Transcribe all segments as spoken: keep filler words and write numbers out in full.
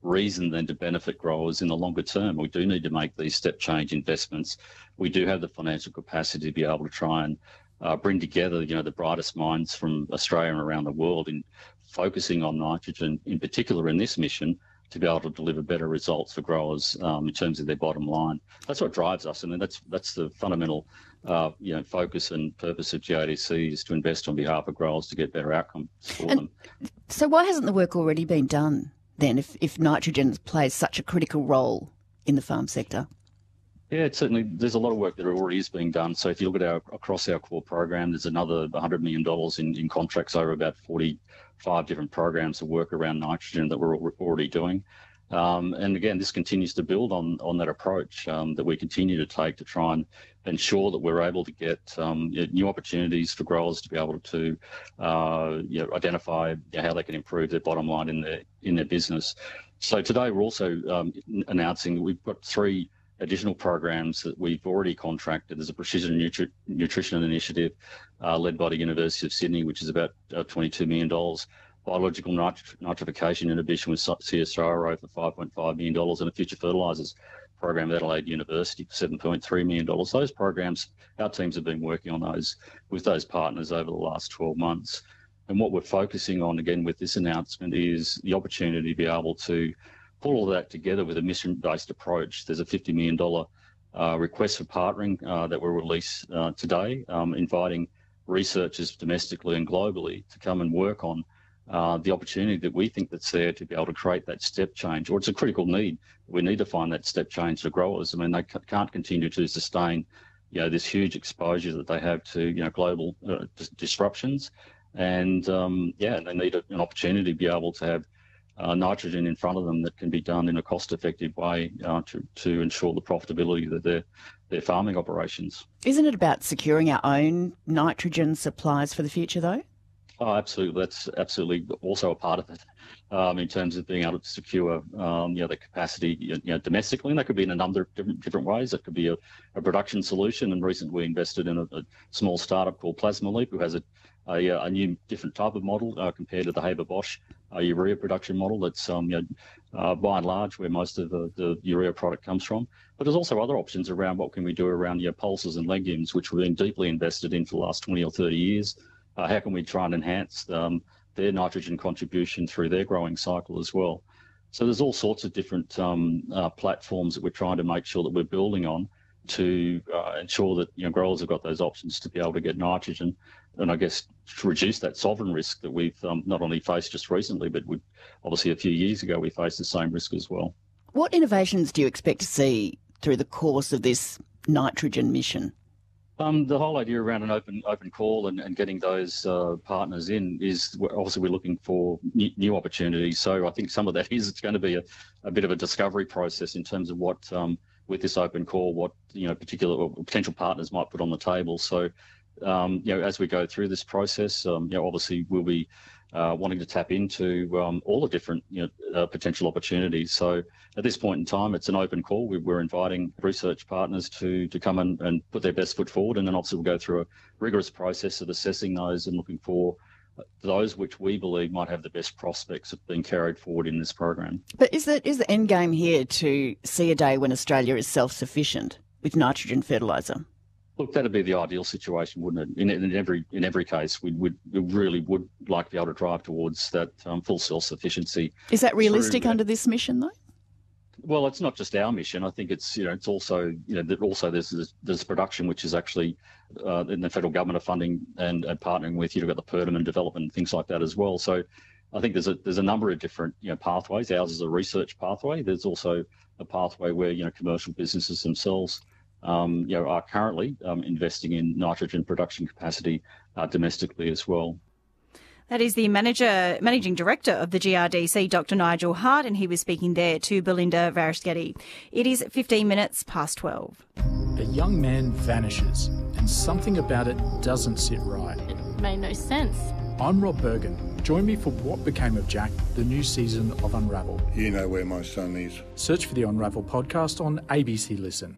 reason then to benefit growers in the longer term. We do need to make these step change investments. We do have the financial capacity to be able to try and uh, bring together, you know, the brightest minds from Australia and around the world in focusing on nitrogen, in particular in this mission, to be able to deliver better results for growers um, in terms of their bottom line. That's what drives us, and that's that's the fundamental uh, you know, focus and purpose of G A D C, is to invest on behalf of growers to get better outcomes for and them. So why hasn't the work already been done then, if, if nitrogen plays such a critical role in the farm sector? Yeah, it's certainly, there's a lot of work that already is being done. So if you look at our across our core program, there's another one hundred million dollars in, in contracts over about forty-five different programs of work around nitrogen that we're already doing. Um, and again, this continues to build on on that approach um, that we continue to take to try and ensure that we're able to get um, new opportunities for growers to be able to uh, you know, identify you know, how they can improve their bottom line in their in their business. So today we're also um, announcing that we've got three additional programs that we've already contracted. There's a precision nutri- nutrition initiative uh, led by the University of Sydney, which is about uh, twenty-two million dollars. Biological nitri- nitrification inhibition with C S I R O for five point five million dollars, and a future fertilisers program at Adelaide University for seven point three million dollars. Those programs, our teams have been working on those with those partners over the last twelve months. And what we're focusing on, again, with this announcement is the opportunity to be able to pull all of that together with a mission-based approach. There's a fifty million dollars uh, request for partnering uh, that we'll release uh, today, um, inviting researchers domestically and globally to come and work on uh, the opportunity that we think that's there to be able to create that step change, or it's a critical need. We need to find that step change for growers. I mean, they c- can't continue to sustain, you know, this huge exposure that they have to, you know, global uh, dis- disruptions. And, um, yeah, they need a, an opportunity to be able to have Uh, nitrogen in front of them that can be done in a cost-effective way uh, to, to ensure the profitability of their, their farming operations. Isn't it about securing our own nitrogen supplies for the future, though? Oh, absolutely. That's absolutely also a part of it um, in terms of being able to secure um, you know, the capacity you know, domestically. And that could be in a number of different, different ways. It could be a, a production solution. And recently we invested in a, a small startup called Plasma Leap, who has a, a, a new different type of model uh, compared to the Haber-Bosch uh, urea production model. That's um, you know, uh, by and large where most of the, the urea product comes from. But there's also other options around what can we do around you know, pulses and legumes, which we've been deeply invested in for the last twenty or thirty years. Uh, how can we try and enhance um, their nitrogen contribution through their growing cycle as well? So there's all sorts of different um, uh, platforms that we're trying to make sure that we're building on to uh, ensure that you know growers have got those options to be able to get nitrogen, and I guess to reduce that sovereign risk that we've um, not only faced just recently, but we obviously a few years ago we faced the same risk as well. What innovations do you expect to see through the course of this nitrogen mission? Um, the whole idea around an open open call and, and getting those uh, partners in is obviously we're looking for new, new opportunities. So I think some of that is it's going to be a, a bit of a discovery process in terms of what um, with this open call, what you know particular or potential partners might put on the table. So um, you know as we go through this process, um, you know obviously we'll be uh, wanting to tap into um, all the different you know uh, potential opportunities. So at this point in time, it's an open call. We, we're inviting research partners to to come and, and put their best foot forward, and then obviously we'll go through a rigorous process of assessing those and looking for those which we believe might have the best prospects of being carried forward in this program. But is the, is the end game here to see a day when Australia is self-sufficient with nitrogen fertiliser? Look, that'd be the ideal situation, wouldn't it? In, in every in every case, we would we really would like to be able to drive towards that um, full self-sufficiency. Is that realistic through, under this mission, though? Well, it's not just our mission. I think it's you know it's also you know that also there's there's, there's production which is actually uh, in the federal government are funding and, and partnering with. You've got the Perdaman development and things like that as well. So I think there's a there's a number of different you know pathways. Ours is a research pathway. There's also a pathway where you know commercial businesses themselves um, you know are currently um, investing in nitrogen production capacity uh, domestically as well. That is the manager, managing director of the G R D C, Doctor Nigel Hart, and he was speaking there to Belinda Varasketti. It is fifteen minutes past twelve. A young man vanishes, and something about it doesn't sit right. It made no sense. I'm Rob Bergen. Join me for What Became of Jack, the new season of Unravel. You know where my son is. Search for the Unravel podcast on A B C Listen.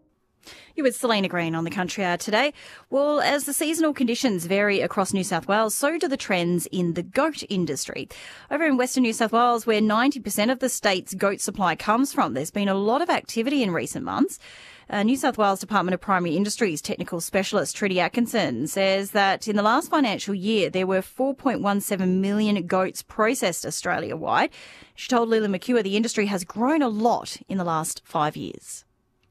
You with Selena Green on the Country Hour today. Well, as the seasonal conditions vary across New South Wales, so do the trends in the goat industry. Over in Western New South Wales, where ninety percent of the state's goat supply comes from, there's been a lot of activity in recent months. Uh, New South Wales Department of Primary Industries technical specialist Trudy Atkinson says that in the last financial year, there were four point one seven million goats processed Australia-wide. She told Lily McHugh the industry has grown a lot in the last five years.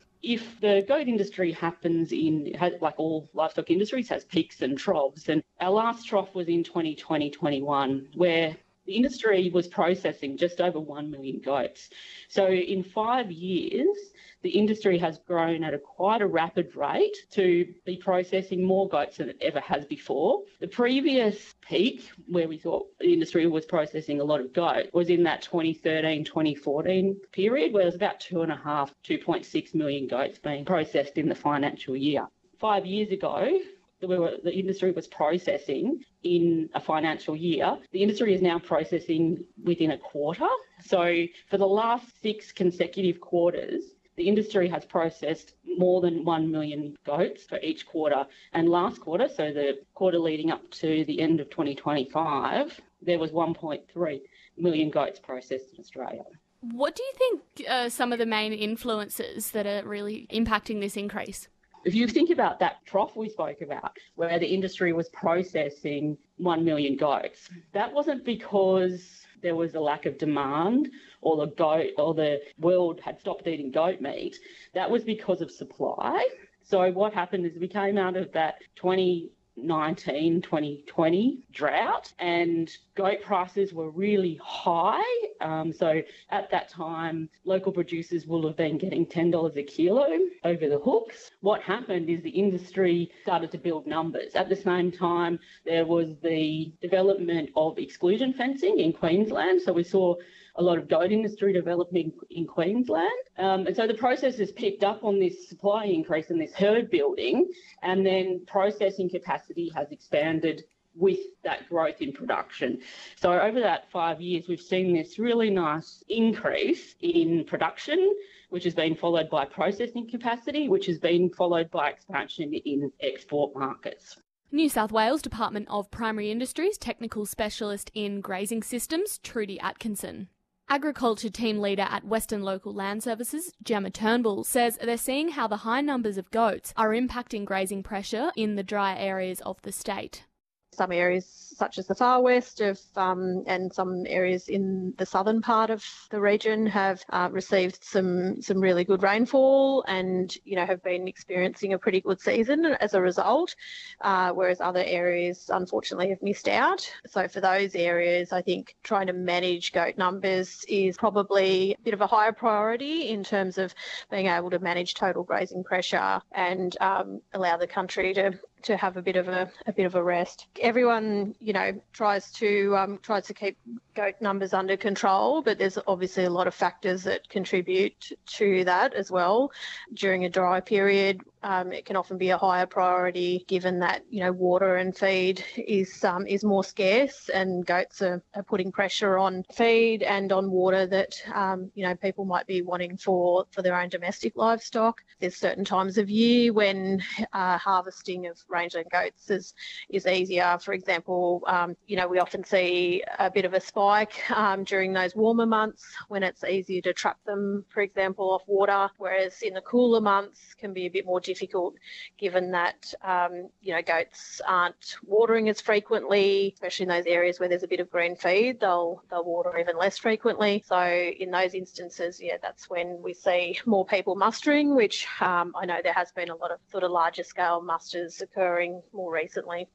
If the goat industry happens in, like all livestock industries, has peaks and troughs, and our last trough was in twenty twenty twenty-one, where the industry was processing just over one million goats. So in five years, the industry has grown at a quite a rapid rate to be processing more goats than it ever has before. The previous peak, where we thought the industry was processing a lot of goat, was in that twenty thirteen twenty fourteen period, where there was about two and a half, two point six million goats being processed in the financial year. Five years ago, the, the industry was processing in a financial year. The industry is now processing within a quarter. So for the last six consecutive quarters, the industry has processed more than one million goats for each quarter. And last quarter, so the quarter leading up to the end of twenty twenty-five, there was one point three million goats processed in Australia. What do you think are some of the main influences that are really impacting this increase? If you think about that trough we spoke about, where the industry was processing one million goats, that wasn't because there was a lack of demand or the goat or the world had stopped eating goat meat. That was because of supply. So what happened is we came out of that twenty nineteen twenty twenty drought and goat prices were really high. Um, so at that time, local producers will have been getting ten dollars a kilo over the hooks. What happened is the industry started to build numbers. At the same time, there was the development of exclusion fencing in Queensland. So we saw a lot of goat industry developing in Queensland. Um, and so the process has picked up on this supply increase and this herd building, and then processing capacity has expanded with that growth in production. So over that five years, we've seen this really nice increase in production, which has been followed by processing capacity, which has been followed by expansion in export markets. New South Wales Department of Primary Industries technical specialist in grazing systems, Trudy Atkinson. Agriculture team leader at Western Local Land Services, Gemma Turnbull, says they're seeing how the high numbers of goats are impacting grazing pressure in the drier areas of the state. Some areas such as the far west of um, and some areas in the southern part of the region have uh, received some some really good rainfall and, you know, have been experiencing a pretty good season as a result, uh, whereas other areas unfortunately have missed out. So for those areas, I think trying to manage goat numbers is probably a bit of a higher priority in terms of being able to manage total grazing pressure and um, allow the country to to have a bit of a, a bit of a rest. Everyone, you know, tries to um, tries to keep goat numbers under control, but there's obviously a lot of factors that contribute to that as well. During a dry period, um, it can often be a higher priority given that, you know, water and feed is um, is more scarce, and goats are, are putting pressure on feed and on water that, um, you know, people might be wanting for, for their own domestic livestock. There's certain times of year when uh, harvesting of rangeland goats is, is easier. For example, um, you know, we often see a bit of a spike um, during those warmer months when it's easier to trap them, for example, off water, whereas in the cooler months can be a bit more difficult given that, um, you know, goats aren't watering as frequently, especially in those areas where there's a bit of green feed, they'll, they'll water even less frequently. So in those instances, yeah, that's when we see more people mustering, which um, I know there has been a lot of sort of larger scale musters occurring more recently.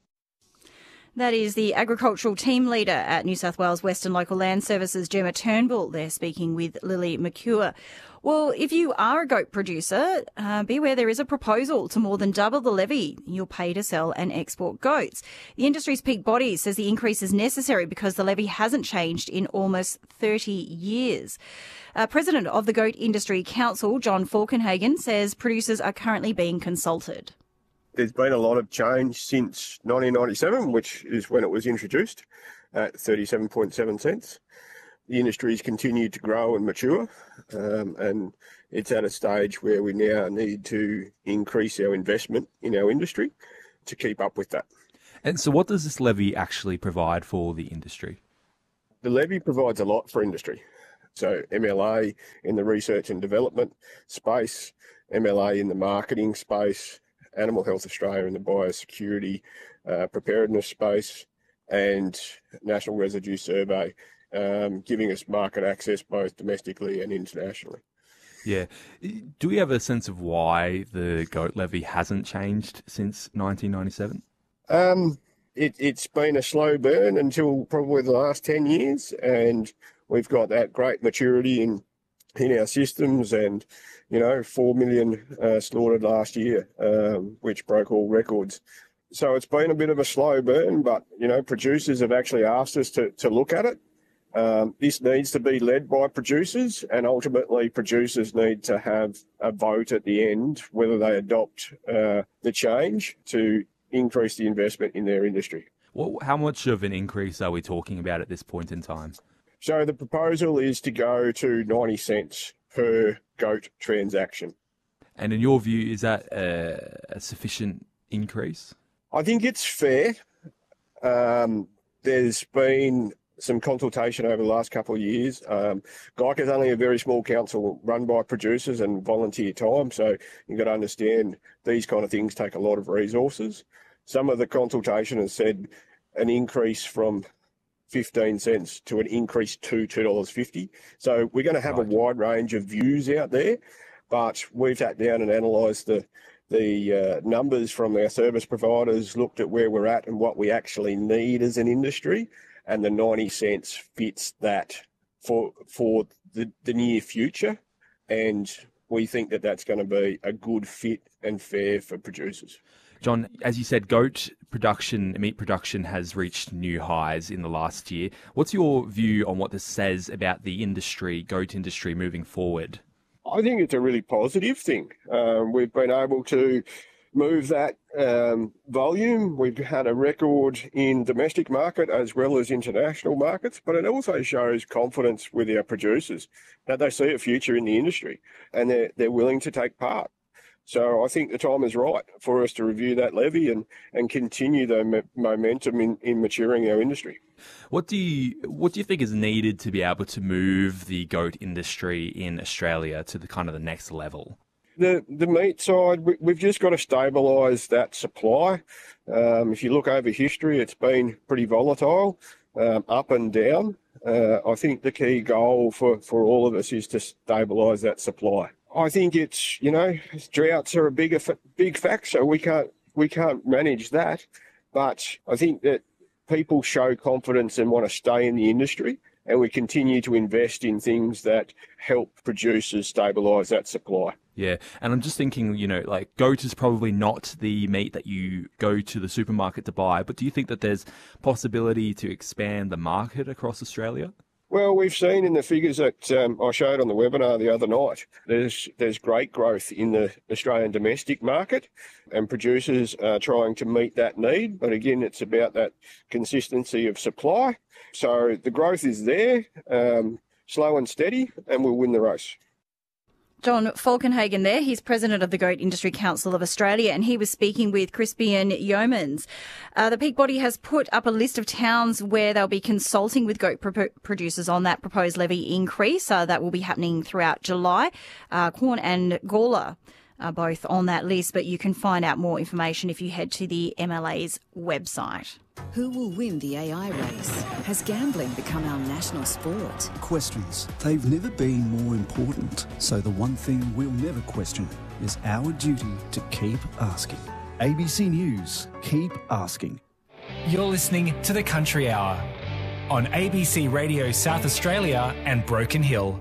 That is the agricultural team leader at New South Wales Western Local Land Services, Gemma Turnbull. They're speaking with Lily McHugh. Well, if you are a goat producer, uh, beware there is a proposal to more than double the levy you'll pay to sell and export goats. The industry's peak body says the increase is necessary because the levy hasn't changed in almost thirty years. Uh, President of the Goat Industry Council, John Falkenhagen, says producers are currently being consulted. There's been a lot of change since nineteen ninety-seven, which is when it was introduced at thirty-seven point seven cents. the industry's continued to grow and mature, um, and it's at a stage where we now need to increase our investment in our industry to keep up with that. And so what does this levy actually provide for the industry? The levy provides a lot for industry. So M L A in the research and development space, M L A in the marketing space, Animal Health Australia in the biosecurity uh, preparedness space, and National Residue Survey, um, giving us market access both domestically and internationally. Yeah. Do we have a sense of why the goat levy hasn't changed since nineteen ninety-seven? Um, it, it's been a slow burn until probably the last ten years, and we've got that great maturity in in our systems, and, you know, four million uh, slaughtered last year, um, which broke all records. So it's been a bit of a slow burn, but, you know, producers have actually asked us to, to look at it. Um, this needs to be led by producers, and ultimately producers need to have a vote at the end whether they adopt uh, the change to increase the investment in their industry. Well, how much of an increase are we talking about at this point in time? So the proposal is to go to ninety cents per goat transaction. And in your view, is that a, a sufficient increase? I think it's fair. Um, there's been some consultation over the last couple of years. Um, G I C is only a very small council run by producers and volunteer time, so you've got to understand these kind of things take a lot of resources. Some of the consultation has said an increase from fifteen cents to an increase to two dollars fifty. So we're going to have right. a wide range of views out there, but we've sat down and analysed the the uh, numbers from our service providers, looked at where we're at and what we actually need as an industry, and the ninety cents fits that for for the, the near future, and we think that that's going to be a good fit and fair for producers. John, as you said, goat production, meat production has reached new highs in the last year. What's your view on what this says about the industry, goat industry, moving forward? I think it's a really positive thing. Um, we've been able to move that um, volume. We've had a record in domestic market as well as international markets, but it also shows confidence with our producers that they see a future in the industry and they're, they're willing to take part. So I think the time is right for us to review that levy and, and continue the m- momentum in, in maturing our industry. What do you what do you think is needed to be able to move the goat industry in Australia to the kind of the next level? The the meat side, we, we've just got to stabilise that supply. Um, if you look over history, it's been pretty volatile, um, up and down. Uh, I think the key goal for, for all of us is to stabilise that supply. I think it's, you know, droughts are a bigger big fact, so we can't we can't manage that. But I think that people show confidence and want to stay in the industry, and we continue to invest in things that help producers stabilise that supply. Yeah, and I'm just thinking, you know, like goat is probably not the meat that you go to the supermarket to buy, but do you think that there's possibility to expand the market across Australia? Well, we've seen in the figures that um, I showed on the webinar the other night, there's there's great growth in the Australian domestic market, and producers are trying to meet that need. But again, it's about that consistency of supply. So the growth is there, um, slow and steady, and we'll win the race. John Falkenhagen there, he's president of the Goat Industry Council of Australia, and he was speaking with Crispian Yeomans. Uh, the peak body has put up a list of towns where they'll be consulting with goat pro- producers on that proposed levy increase. Uh, that will be happening throughout July. Uh, Quorn and Gawler are both on that list, but you can find out more information if you head to the M L A's website. Who will win the A I race? Has gambling become our national sport? Questions. They've never been more important. So the one thing we'll never question is our duty to keep asking. A B C News, keep asking. You're listening to The Country Hour on A B C Radio South Australia and Broken Hill.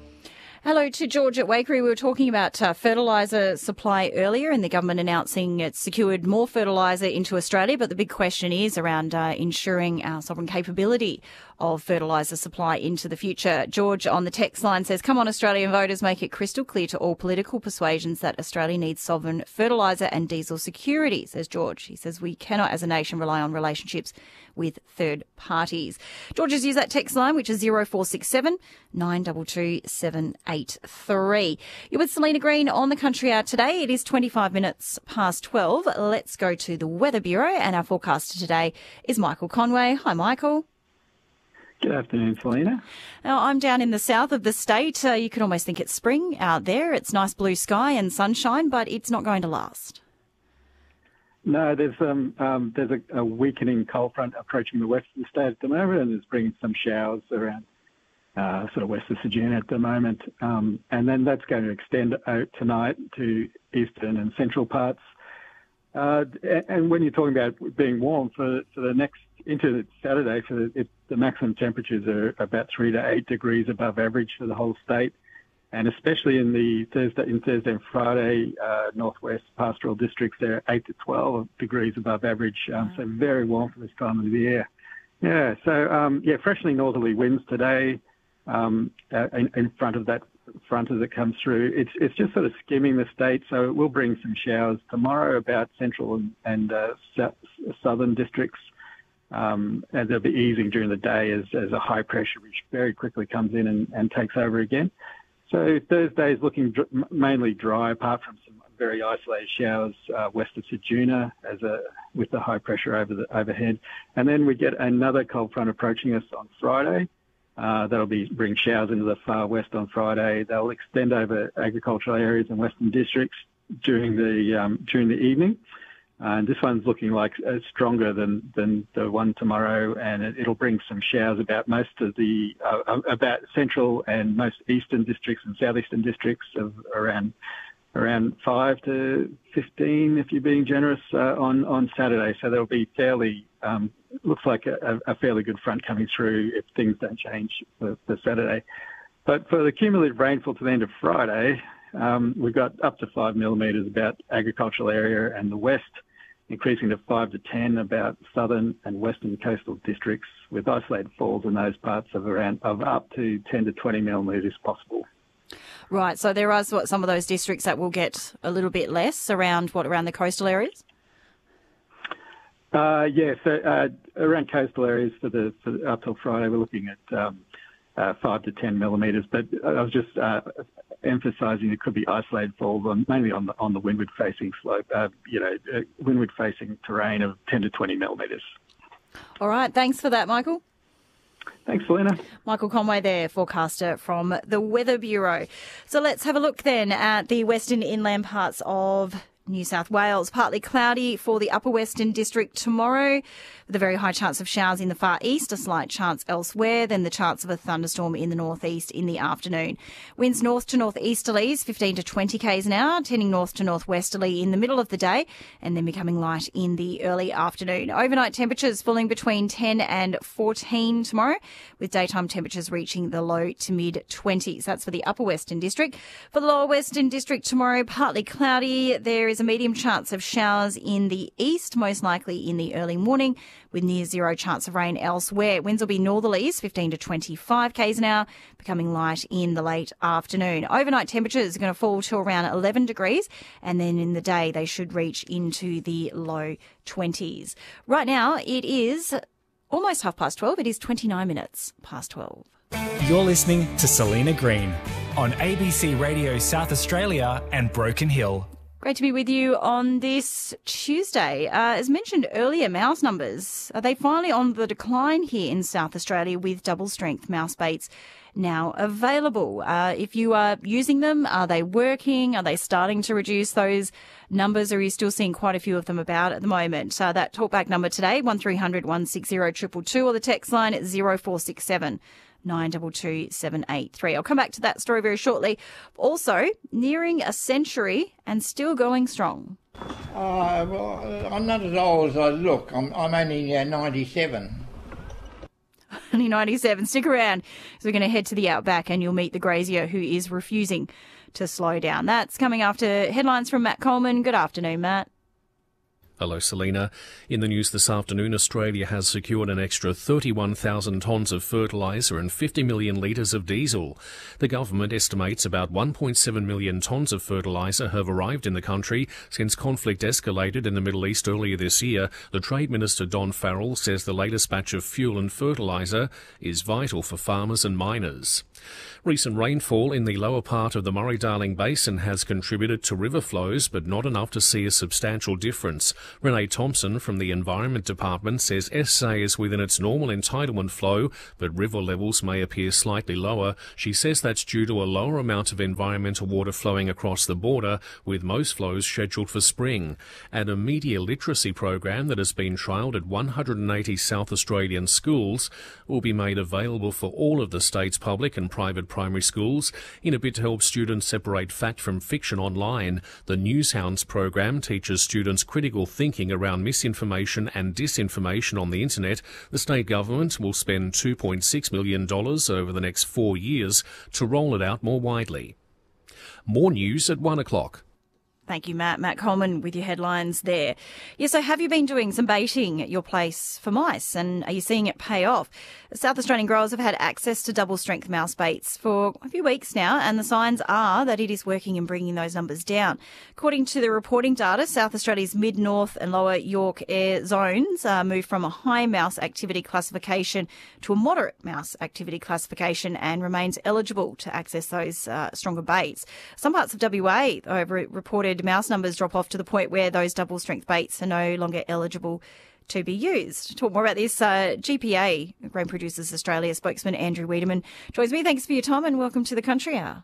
Hello to George at Wakery. We were talking about uh, fertiliser supply earlier, and the government announcing it's secured more fertiliser into Australia. But the big question is around uh, ensuring our sovereign capability of fertiliser supply into the future. George on the text line says, come on Australian voters, make it crystal clear to all political persuasions that Australia needs sovereign fertiliser and diesel security, says George. He says we cannot as a nation rely on relationships with third parties. George has used that text line, which is zero four six seven, nine two two, seven eight three. You're with Selena Green on the Country Hour today. It is twenty-five minutes past twelve. Let's go to the Weather Bureau, and our forecaster today is Michael Conway. Hi, Michael. Good afternoon, Selena. Now, I'm down in the south of the state. Uh, you could almost think it's spring out there. It's nice blue sky and sunshine, but it's not going to last. No, there's um, um there's a, a weakening cold front approaching the western state at the moment, and it's bringing some showers around uh, sort of west of Ceduna at the moment, um, and then that's going to extend out tonight to eastern and central parts. Uh, and when you're talking about being warm for, for the next into Saturday, for the, it, the maximum temperatures are about three to eight degrees above average for the whole state. And especially in the Thursday, in Thursday and Friday, uh, northwest pastoral districts, they're eight to twelve degrees above average. Um, so very warm for this time of the year. Yeah. So um, yeah, freshening northerly winds today um, uh, in, in front of that front as it comes through. It's it's just sort of skimming the state, so it will bring some showers tomorrow about central and, and uh, southern districts. Um, and they'll be easing during the day as, as a high pressure, which very quickly comes in and, and takes over again. So Thursday is looking dr- mainly dry, apart from some very isolated showers uh, west of Ceduna as a with the high pressure over the overhead, and then we get another cold front approaching us on Friday. Uh, that'll be bring showers into the far west on Friday. They'll extend over agricultural areas and western districts during the um, during the evening. Uh, and this one's looking like uh, stronger than, than the one tomorrow, and it, it'll bring some showers about most of the uh, about central and most eastern districts and southeastern districts of around around five to fifteen, if you're being generous, uh, on on Saturday. So there'll be fairly um, looks like a, a fairly good front coming through if things don't change for, for Saturday. But for the cumulative rainfall to the end of Friday, um, we've got up to five millimetres about agricultural area and the west, increasing to five to ten about southern and western coastal districts, with isolated falls in those parts of around of up to ten to twenty millimetres possible. Right, so there are some of those districts that will get a little bit less around what around the coastal areas. Uh, yeah, so uh, around coastal areas for the, for the up till Friday, we're looking at um, uh, five to ten millimetres. But I was just uh, emphasising it could be isolated falls, on, mainly on the on the windward-facing slope. Uh, you know, uh, windward-facing terrain of ten to twenty millimetres. All right, thanks for that, Michael. Thanks, Selena. Michael Conway there, forecaster from the Weather Bureau. So let's have a look then at the western inland parts of New South Wales. Partly cloudy for the Upper Western District tomorrow, with a very high chance of showers in the far east, a slight chance elsewhere, then the chance of a thunderstorm in the northeast in the afternoon. Winds north to northeasterlies, fifteen to twenty k's an hour, tending north to northwesterly in the middle of the day, and then becoming light in the early afternoon. Overnight temperatures falling between ten and fourteen tomorrow, with daytime temperatures reaching the low to mid twenties. That's for the Upper Western District. For the Lower Western District tomorrow, partly cloudy. There is a medium chance of showers in the east, most likely in the early morning, with near zero chance of rain elsewhere. Winds will be northerlies, fifteen to twenty-five k's an hour, becoming light in the late afternoon. Overnight temperatures are going to fall to around eleven degrees, and then in the day they should reach into the low twenties. Right now it is almost half past twelve. It is twenty-nine minutes past twelve. You're listening to Selena Green on A B C Radio South Australia and Broken Hill. Great to be with you on this Tuesday. Uh, as mentioned earlier, mouse numbers, are they finally on the decline here in South Australia, with double-strength mouse baits now available? Uh, if you are using them, are they working? Are they starting to reduce those numbers, or are you still seeing quite a few of them about at the moment? Uh, that talkback number today, one three hundred, one six zero, two two two, or the text line at zero four six seven, nine two two, seven eight three. I'll come back to that story very shortly. Also, nearing a century and still going strong. Uh, well, I'm not as old as I look. I'm, I'm only uh, ninety-seven. Only ninety-seven. Stick around, so we're going to head to the outback and you'll meet the grazier who is refusing to slow down. That's coming after headlines from Matt Coleman. Good afternoon, Matt. Hello, Selena. In the news this afternoon, Australia has secured an extra thirty-one thousand tonnes of fertiliser and fifty million litres of diesel. The government estimates about one point seven million tonnes of fertiliser have arrived in the country since conflict escalated in the Middle East earlier this year. The Trade Minister, Don Farrell, says the latest batch of fuel and fertiliser is vital for farmers and miners. Recent rainfall in the lower part of the Murray-Darling Basin has contributed to river flows, but not enough to see a substantial difference. Renee Thompson from the Environment Department says S A is within its normal entitlement flow, but river levels may appear slightly lower. She says that's due to a lower amount of environmental water flowing across the border, with most flows scheduled for spring. And a media literacy program that has been trialled at one hundred eighty South Australian schools will be made available for all of the state's public and private primary schools in a bid to help students separate fact from fiction online. The Newshounds program teaches students critical thinking around misinformation and disinformation on the internet. The state government will spend two point six million dollars over the next four years to roll it out more widely. More news at one o'clock. Thank you, Matt. Matt Coleman with your headlines there. Yeah, so have you been doing some baiting at your place for mice, and are you seeing it pay off? South Australian growers have had access to double-strength mouse baits for a few weeks now, and the signs are that it is working in bringing those numbers down. According to the reporting data, South Australia's mid-north and lower York air zones uh, moved from a high mouse activity classification to a moderate mouse activity classification and remains eligible to access those uh, stronger baits. Some parts of W A, though, reported mouse numbers drop off to the point where those double-strength baits are no longer eligible to be used. To talk more about this, uh, G P A, Grain Producers Australia spokesman Andrew Wiedemann, joins me. Thanks for your time and welcome to the Country Hour.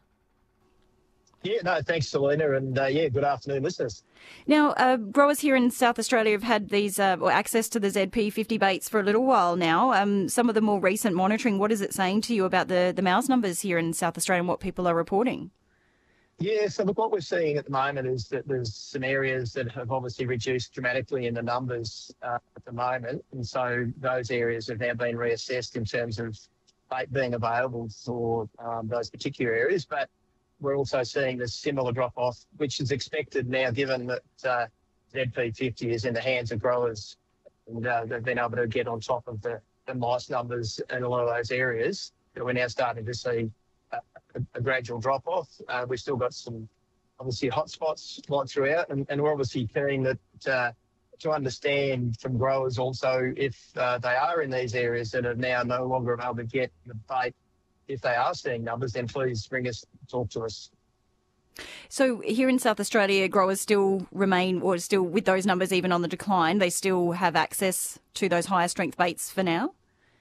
Yeah, no, thanks, Selena, and uh, yeah, good afternoon, listeners. Now, uh, growers here in South Australia have had these uh, or access to the Z P fifty baits for a little while now. Um, some of the more recent monitoring, what is it saying to you about the, the mouse numbers here in South Australia and what people are reporting? Yeah, so look, what we're seeing at the moment is that there's some areas that have obviously reduced dramatically in the numbers uh, at the moment. And so those areas have now been reassessed in terms of bait being available for um, those particular areas. But we're also seeing this similar drop-off, which is expected now given that uh, Z P fifty is in the hands of growers and uh, they've been able to get on top of the, the mice numbers in a lot of those areas. But we're now starting to see A, a gradual drop-off. Uh, we've still got some, obviously, hotspots right throughout, and, and we're obviously keen that, uh, to understand from growers also if uh, they are in these areas that are now no longer able to get the bait. If they are seeing numbers, then please bring us, talk to us. So here in South Australia, growers still remain, or still with those numbers even on the decline, they still have access to those higher strength baits for now?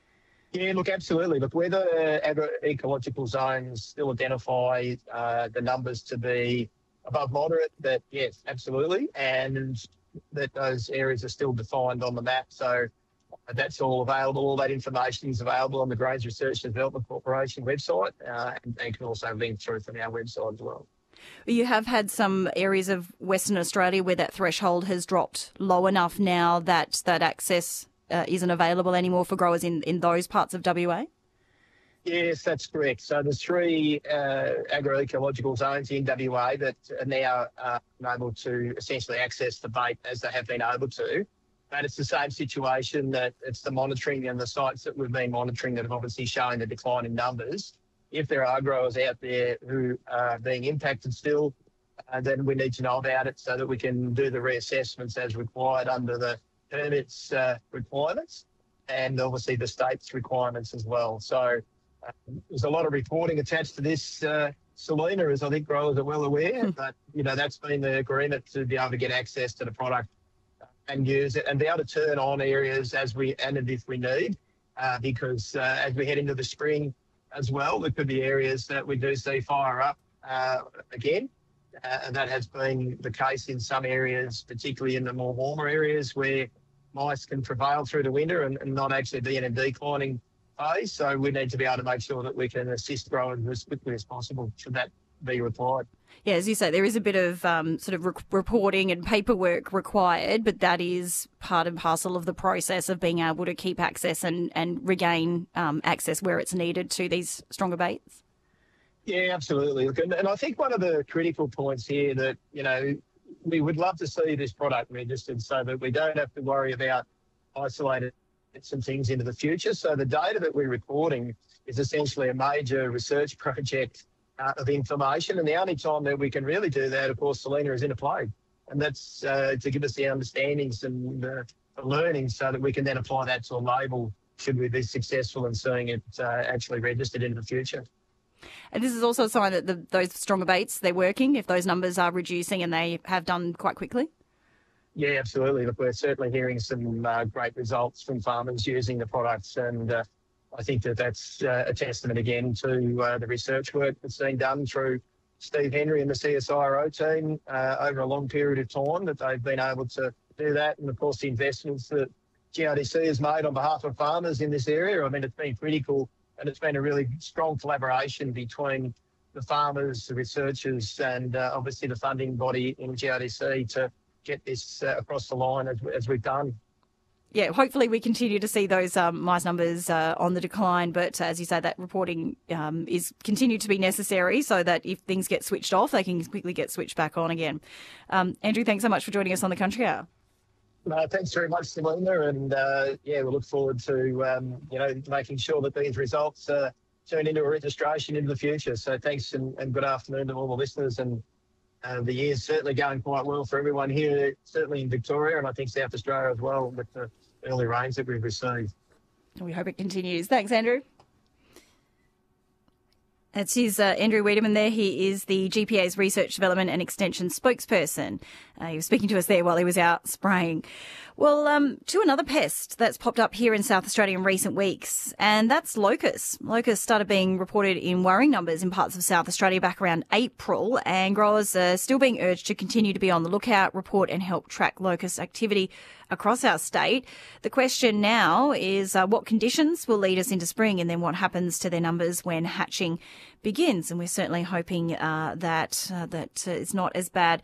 Yeah, look, absolutely. Look, where the agroecological zones still identify uh, the numbers to be above moderate, that yes, absolutely, and that those areas are still defined on the map. So that's all available. All that information is available on the Grains Research and Development Corporation website, uh, and, and can also link through from our website as well. You have had some areas of Western Australia where that threshold has dropped low enough now that that access Uh, isn't available anymore for growers in, in those parts of W A? Yes, that's correct. So there's three uh, agroecological zones in W A that are now uh, able to essentially access the bait as they have been able to. But it's the same situation, that it's the monitoring and the sites that we've been monitoring that have obviously shown the decline in numbers. If there are growers out there who are being impacted still, uh, then we need to know about it so that we can do the reassessments as required under the permits uh, requirements and obviously the state's requirements as well. So uh, there's a lot of reporting attached to this, uh, Selena, as I think growers are well aware, mm. but, you know, that's been the agreement to be able to get access to the product and use it and be able to turn on areas as we, and if we need, uh, because uh, as we head into the spring as well, there could be areas that we do see fire up uh, again. Uh, and that has been the case in some areas, particularly in the more warmer areas where mice can prevail through the winter and, and not actually be in a declining phase. So we need to be able to make sure that we can assist growers as quickly as possible should that be required. Yeah, as you say, there is a bit of um, sort of re- reporting and paperwork required, but that is part and parcel of the process of being able to keep access and, and regain um, access where it's needed to these stronger baits. Yeah, absolutely. Look, and, and I think one of the critical points here that, you know, we would love to see this product registered so that we don't have to worry about isolated some things into the future. So the data that we're reporting is essentially a major research project uh, of information, and the only time that we can really do that, of course, Selena, is in a plague, and that's uh, to give us the understandings and uh, the learning so that we can then apply that to a label should we be successful in seeing it uh, actually registered into the future. And this is also a sign that the, those stronger baits, they're working, if those numbers are reducing, and they have done quite quickly? Yeah, absolutely. Look, we're certainly hearing some uh, great results from farmers using the products, and uh, I think that that's uh, a testament again to uh, the research work that's been done through Steve Henry and the C S I R O team uh, over a long period of time, that they've been able to do that, and of course the investments that G R D C has made on behalf of farmers in this area. I mean, it's been critical, and it's been a really strong collaboration between the farmers, the researchers, and uh, obviously the funding body in G R D C to get this uh, across the line as, as we've done. Yeah, hopefully we continue to see those um, mice numbers uh, on the decline, but uh, as you say, that reporting um, is continued to be necessary so that if things get switched off, they can quickly get switched back on again. Um, Andrew, thanks so much for joining us on the Country Hour. No, thanks very much, Selena, and uh, yeah, we look forward to um, you know making sure that these results uh, turn into a registration into the future. So thanks, and, and good afternoon to all the listeners. And uh, the year's certainly going quite well for everyone here, certainly in Victoria, and I think South Australia as well, with the early rains that we've received. We hope it continues. Thanks, Andrew. That's his uh, Andrew Wiedemann there. He is the G P A's Research Development and Extension spokesperson. Uh, he was speaking to us there while he was out spraying. Well, um, to another pest that's popped up here in South Australia in recent weeks, and that's locusts. Locusts started being reported in worrying numbers in parts of South Australia back around April, and growers are still being urged to continue to be on the lookout, report and help track locust activity across our state. The question now is uh, what conditions will lead us into spring, and then what happens to their numbers when hatching begins. And we're certainly hoping uh, that uh, that uh, it's not as bad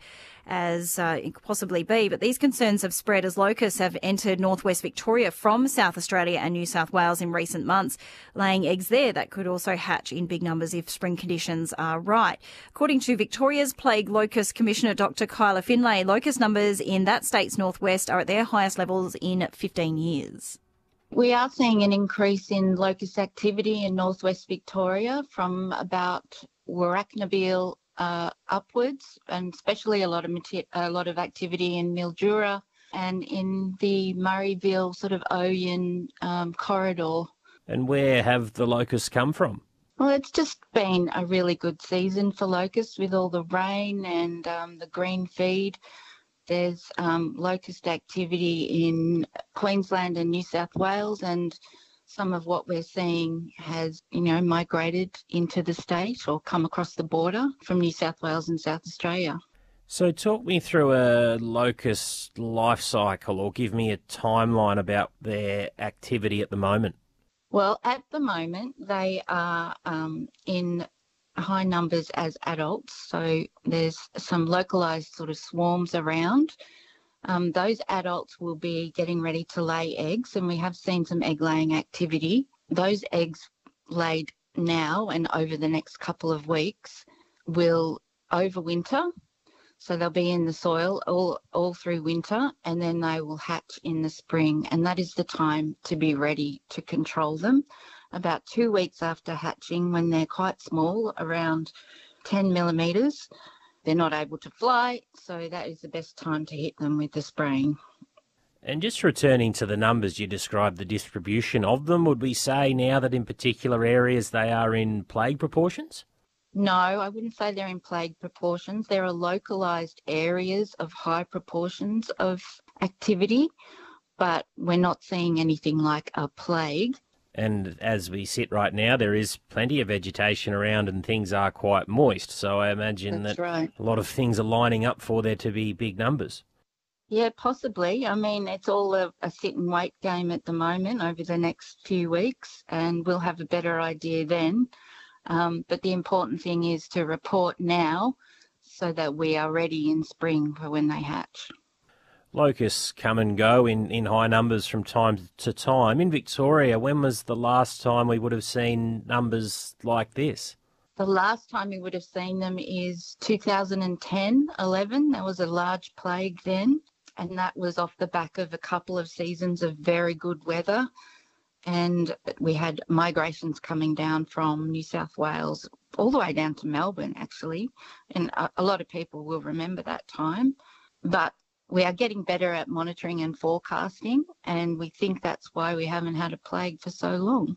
as uh, it could possibly be. But these concerns have spread as locusts have entered northwest Victoria from South Australia and New South Wales in recent months, laying eggs there that could also hatch in big numbers if spring conditions are right. According to Victoria's Plague Locust Commissioner Doctor Kyla Finlay, locust numbers in that state's northwest are at their highest levels in fifteen years. We are seeing an increase in locust activity in northwest Victoria from about Warracknabeal uh, upwards, and especially a lot of a lot of activity in Mildura and in the Murrayville sort of Oyen um, corridor. And where have the locusts come from? Well, it's just been a really good season for locusts with all the rain and um, the green feed. There's um, locust activity in Queensland and New South Wales, and some of what we're seeing has, you know, migrated into the state or come across the border from New South Wales and South Australia. So talk me through a locust life cycle, or give me a timeline about their activity at the moment. Well, at the moment, they are um, in high numbers as adults, so there's some localised sort of swarms around. Um, those adults will be getting ready to lay eggs, and we have seen some egg laying activity. Those eggs laid now and over the next couple of weeks will overwinter, so they'll be in the soil all, all through winter, and then they will hatch in the spring, and that is the time to be ready to control them. About two weeks after hatching, when they're quite small, around ten millimetres, they're not able to fly, so that is the best time to hit them with the spraying. And just returning to the numbers, you described the distribution of them. Would we say now that in particular areas they are in plague proportions? No, I wouldn't say they're in plague proportions. There are localised areas of high proportions of activity, but we're not seeing anything like a plague. And as we sit right now, there is plenty of vegetation around and things are quite moist. So I imagine That's that right. a lot of things are lining up for there to be big numbers. Yeah, possibly. I mean, it's all a, a sit and wait game at the moment over the next few weeks, and we'll have a better idea then. Um, but the important thing is to report now so that we are ready in spring for when they hatch. Locusts come and go in, in high numbers from time to time. In Victoria, when was the last time we would have seen numbers like this? The last time we would have seen them is two thousand ten, eleven. There was a large plague then, and that was off the back of a couple of seasons of very good weather. And we had migrations coming down from New South Wales all the way down to Melbourne, actually. And a, a lot of people will remember that time. But we are getting better at monitoring and forecasting, and we think that's why we haven't had a plague for so long.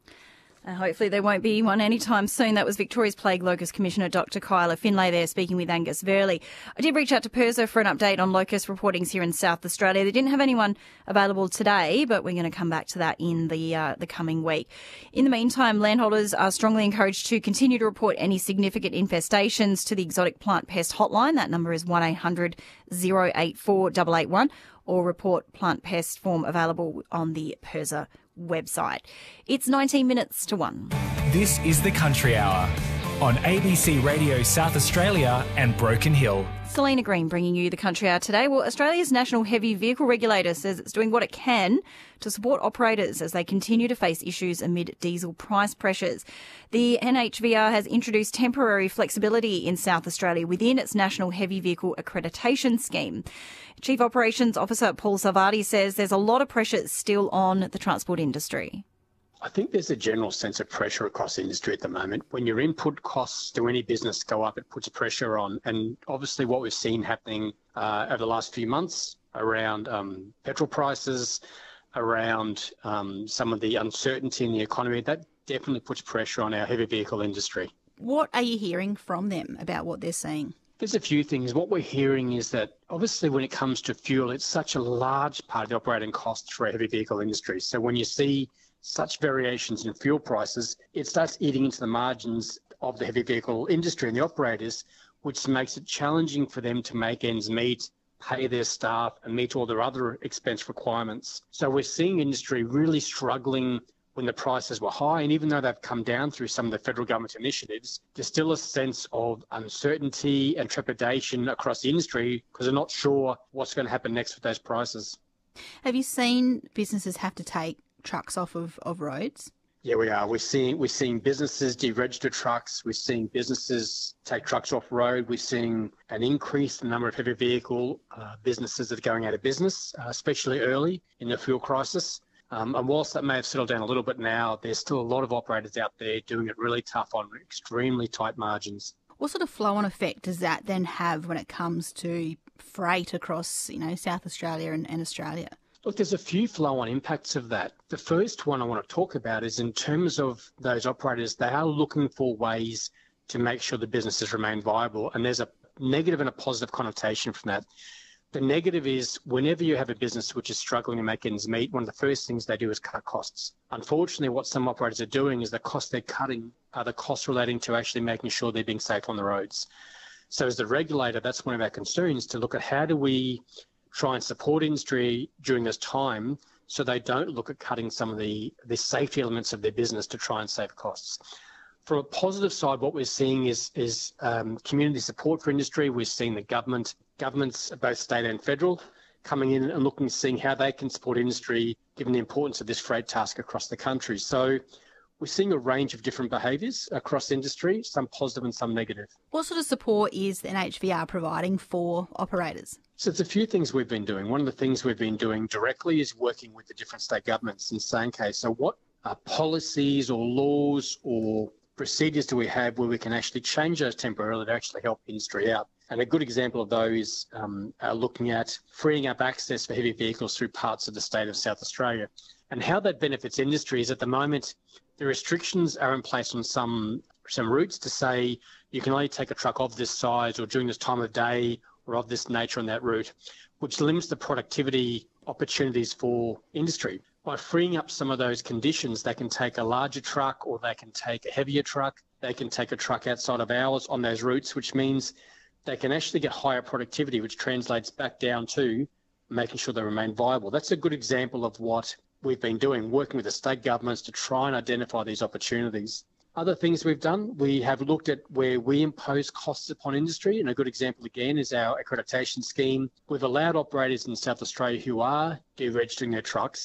Uh, hopefully there won't be one anytime soon. That was Victoria's Plague Locust Commissioner Doctor Kyla Finlay there speaking with Angus Verley. I did reach out to PIRSA for an update on locust reportings here in South Australia. They didn't have anyone available today, but we're going to come back to that in the uh, the coming week. In the meantime, landholders are strongly encouraged to continue to report any significant infestations to the Exotic Plant Pest Hotline. That number is one eight hundred oh eight four eight eight one, or report plant pest form available on the PIRSA website. It's nineteen minutes to one. This is the Country Hour on A B C Radio South Australia and Broken Hill. Selena Green bringing you the Country Hour today. Well, Australia's National Heavy Vehicle Regulator says it's doing what it can to support operators as they continue to face issues amid diesel price pressures. The N H V R has introduced temporary flexibility in South Australia within its National Heavy Vehicle Accreditation Scheme. Chief Operations Officer Paul Salvati says there's a lot of pressure still on the transport industry. I think there's a general sense of pressure across the industry at the moment. When your input costs to any business go up, it puts pressure on. And obviously what we've seen happening uh, over the last few months around um, petrol prices, around um, some of the uncertainty in the economy, that definitely puts pressure on our heavy vehicle industry. What are you hearing from them about what they're seeing? There's a few things. What we're hearing is that obviously when it comes to fuel, it's such a large part of the operating costs for a heavy vehicle industry. So when you see such variations in fuel prices, it starts eating into the margins of the heavy vehicle industry and the operators, which makes it challenging for them to make ends meet, pay their staff and meet all their other expense requirements. So we're seeing industry really struggling when the prices were high, and even though they've come down through some of the federal government initiatives, there's still a sense of uncertainty and trepidation across the industry because they're not sure what's going to happen next with those prices. Have you seen businesses have to take trucks off of, of roads? Yeah, we are. We're seeing we're seeing businesses deregister trucks. We're seeing businesses take trucks off road. We're seeing an increase in the number of heavy vehicle uh, businesses that are going out of business, uh, especially early in the fuel crisis. Um, and whilst that may have settled down a little bit now, there's still a lot of operators out there doing it really tough on extremely tight margins. What sort of flow-on effect does that then have when it comes to freight across, you know, South Australia and, and Australia? Look, there's a few flow-on impacts of that. The first one I want to talk about is in terms of those operators, they are looking for ways to make sure the businesses remain viable. And there's a negative and a positive connotation from that. The negative is whenever you have a business which is struggling to make ends meet, one of the first things they do is cut costs. Unfortunately, what some operators are doing is the costs they're cutting are the costs relating to actually making sure they're being safe on the roads. So as the regulator, that's one of our concerns, to look at how do we try and support industry during this time so they don't look at cutting some of the, the safety elements of their business to try and save costs. From a positive side, what we're seeing is, is um, community support for industry. We're seeing the government, governments, both state and federal, coming in and looking, seeing how they can support industry, given the importance of this freight task across the country. So we're seeing a range of different behaviours across industry, some positive and some negative. What sort of support is the N H V R providing for operators? So it's a few things we've been doing. One of the things we've been doing directly is working with the different state governments and saying, okay, so what uh, policies or laws or procedures do we have where we can actually change those temporarily to actually help industry out? And a good example of those is um, uh, looking at freeing up access for heavy vehicles through parts of the state of South Australia. And how that benefits industry is at the moment, the restrictions are in place on some some routes to say you can only take a truck of this size or during this time of day or of this nature on that route, which limits the productivity opportunities for industry. By freeing up some of those conditions, they can take a larger truck or they can take a heavier truck. They can take a truck outside of hours on those routes, which means they can actually get higher productivity, which translates back down to making sure they remain viable. That's a good example of what we've been doing, working with the state governments to try and identify these opportunities. Other things we've done, we have looked at where we impose costs upon industry, and a good example again is our accreditation scheme. We've allowed operators in South Australia who are deregistering their trucks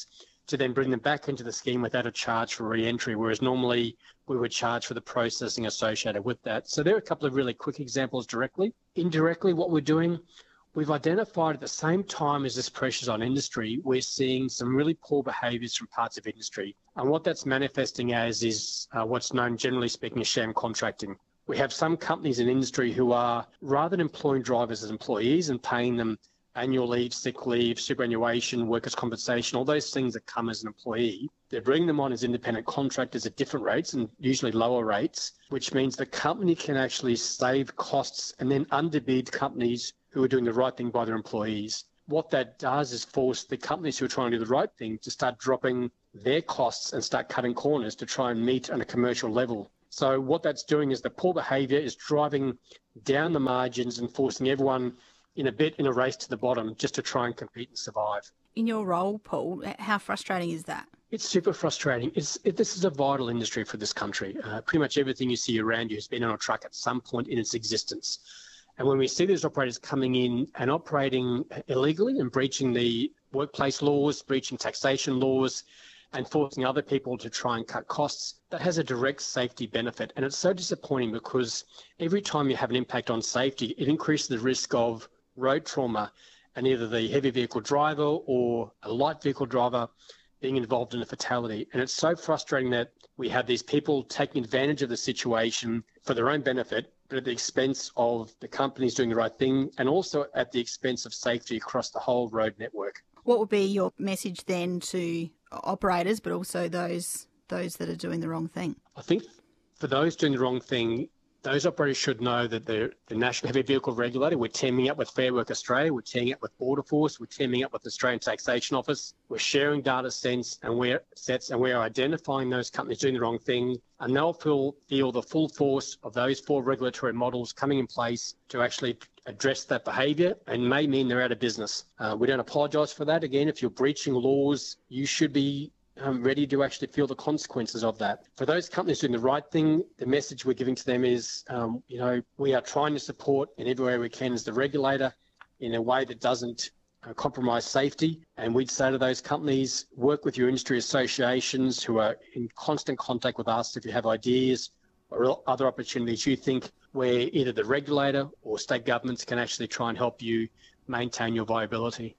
to then bring them back into the scheme without a charge for re-entry, whereas normally we would charge for the processing associated with that. So there are a couple of really quick examples directly. Indirectly, what we're doing, we've identified at the same time as this pressures on industry, we're seeing some really poor behaviours from parts of industry. And what that's manifesting as is uh, what's known, generally speaking, as sham contracting. We have some companies in industry who are, rather than employing drivers as employees and paying them annual leave, sick leave, superannuation, workers' compensation, all those things that come as an employee, they're bringing them on as independent contractors at different rates and usually lower rates, which means the company can actually save costs and then underbid companies who are doing the right thing by their employees. What that does is force the companies who are trying to do the right thing to start dropping their costs and start cutting corners to try and meet on a commercial level. So what that's doing is the poor behaviour is driving down the margins and forcing everyone in a bit in a race to the bottom just to try and compete and survive. In your role, Paul, how frustrating is that? It's super frustrating. It's, it, this is a vital industry for this country. Uh, pretty much everything you see around you has been on a truck at some point in its existence. And when we see these operators coming in and operating illegally and breaching the workplace laws, breaching taxation laws, and forcing other people to try and cut costs, that has a direct safety benefit. And it's so disappointing because every time you have an impact on safety, it increases the risk of road trauma and either the heavy vehicle driver or a light vehicle driver being involved in a fatality. And it's so frustrating that we have these people taking advantage of the situation for their own benefit, but at the expense of the companies doing the right thing and also at the expense of safety across the whole road network. What would be your message then to operators, but also those those that are doing the wrong thing? I think for those doing the wrong thing, those operators should know that the the National Heavy Vehicle Regulator, we're teaming up with Fair Work Australia, we're teaming up with Border Force, we're teaming up with the Australian Taxation Office, we're sharing data sets and we're sets and we're identifying those companies doing the wrong thing, and they'll feel, feel the full force of those four regulatory models coming in place to actually address that behaviour and may mean they're out of business. Uh, we don't apologise for that. Again, if you're breaching laws, you should be um, ready to actually feel the consequences of that. For those companies doing the right thing, the message we're giving to them is, um, you know, we are trying to support in every way we can as the regulator in a way that doesn't uh, compromise safety. And we'd say to those companies, work with your industry associations who are in constant contact with us if you have ideas or other opportunities you think where either the regulator or state governments can actually try and help you maintain your viability.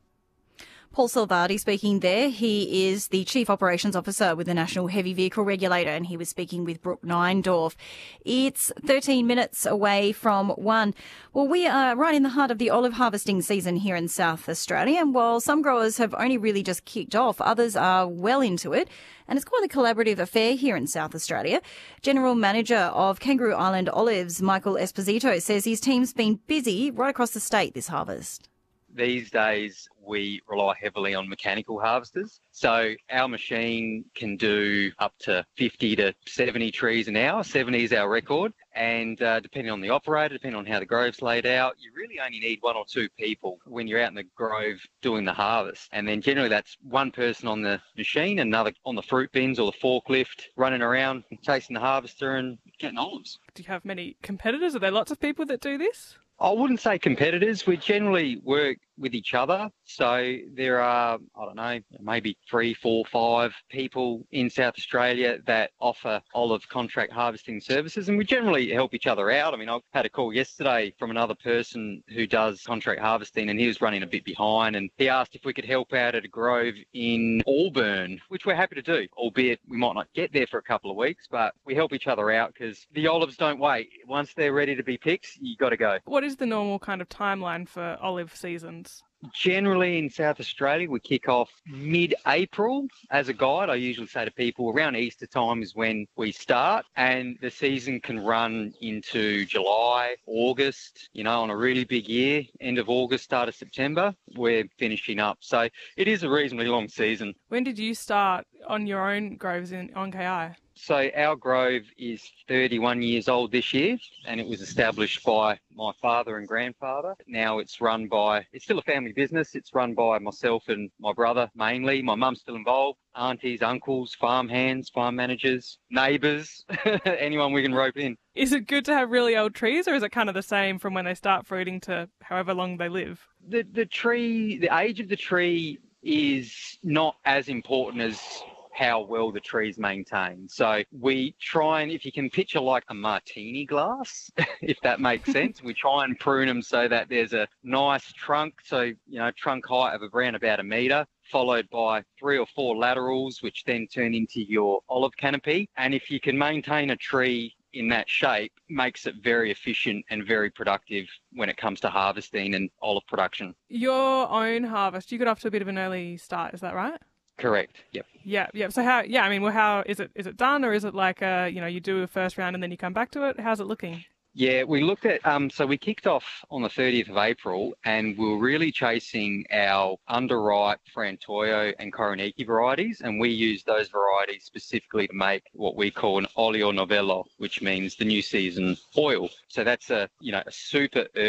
Paul Salvati speaking there. He is the Chief Operations Officer with the National Heavy Vehicle Regulator, and he was speaking with Brooke Neindorf. It's thirteen minutes away from one. Well, we are right in the heart of the olive harvesting season here in South Australia, and while some growers have only really just kicked off, others are well into it, and it's quite a collaborative affair here in South Australia. General Manager of Kangaroo Island Olives, Michael Esposito, says his team's been busy right across the state this harvest. These days, we rely heavily on mechanical harvesters. So our machine can do up to fifty to seventy trees an hour. seventy is our record. And uh, depending on the operator, depending on how the grove's laid out, you really only need one or two people when you're out in the grove doing the harvest. And then generally that's one person on the machine, another on the fruit bins or the forklift, running around, chasing the harvester and getting olives. Do you have many competitors? Are there lots of people that do this? I wouldn't say competitors. We generally work with each other. So there are, I don't know, maybe three, four, five people in South Australia that offer olive contract harvesting services, and we generally help each other out. I mean, I had a call yesterday from another person who does contract harvesting, and he was running a bit behind, and he asked if we could help out at a grove in Auburn, which we're happy to do, albeit we might not get there for a couple of weeks, but we help each other out because the olives don't wait. Once they're ready to be picked, you got to go. What is the normal kind of timeline for olive seasons? Generally in South Australia, we kick off mid-April. As a guide, I usually say to people around Easter time is when we start, and the season can run into July, August, you know, on a really big year, end of August, start of September, we're finishing up. So it is a reasonably long season. When did you start on your own groves in on K I? So our grove is thirty-one years old this year, and it was established by my father and grandfather. Now it's run by, it's still a family business. It's run by myself and my brother mainly. My mum's still involved. Aunties, uncles, farm hands, farm managers, neighbours, anyone we can rope in. Is it good to have really old trees, or is it kind of the same from when they start fruiting to however long they live? The the tree, the age of the tree is not as important as how well the tree's maintained. So we try and, if you can picture like a martini glass, if that makes sense, we try and prune them so that there's a nice trunk, so, you know, trunk height of around about a metre, followed by three or four laterals, which then turn into your olive canopy. And if you can maintain a tree in that shape, makes it very efficient and very productive when it comes to harvesting and olive production. Your own harvest, you got off to a bit of an early start, is that right? Correct. Yep. Yeah, yeah. So how? Yeah, I mean, well, how is it? Is it done, or is it like uh, you know, you do a first round and then you come back to it? How's it looking? Yeah, we looked at, um, so we kicked off on the thirtieth of April, and we were really chasing our underripe Frantoio and Coroniki varieties, and we used those varieties specifically to make what we call an olio novello, which means the new season oil. So that's a, you know, a super